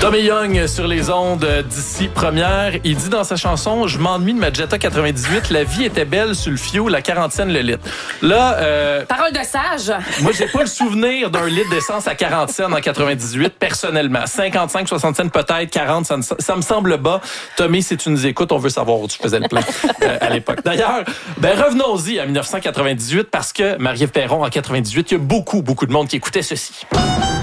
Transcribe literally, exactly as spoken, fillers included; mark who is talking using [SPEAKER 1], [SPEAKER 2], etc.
[SPEAKER 1] Tommy Young sur les ondes d'ici première. Il dit dans sa chanson « Je m'ennuie de ma Jetta quatre-vingt-dix-huit. La vie était belle sur le fioul, la quarantaine le litre. » Là, euh,
[SPEAKER 2] parole de sage.
[SPEAKER 1] Moi, j'ai pas le souvenir d'un litre d'essence à quarante cents en quatre-vingt-dix-huit, personnellement. cinquante-cinq, soixante cents peut-être, quarante, ça, ça me semble bas. Tommy, si tu nous écoutes, on veut savoir où tu faisais le plein euh, à l'époque. D'ailleurs, ben revenons-y à dix-neuf cent quatre-vingt-dix-huit parce que Marie-Ève Perron, en quatre-vingt-dix-huit, il y a beaucoup, beaucoup de monde qui écoutait ceci.